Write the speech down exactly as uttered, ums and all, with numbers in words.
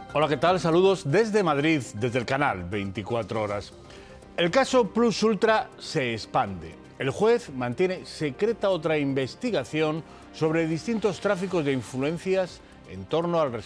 Hola, ¿qué tal? Saludos desde Madrid, desde el canal veinticuatro horas. El caso Plus Ultra se expande. El juez mantiene secreta otra investigación sobre distintos tráficos de influencias en torno al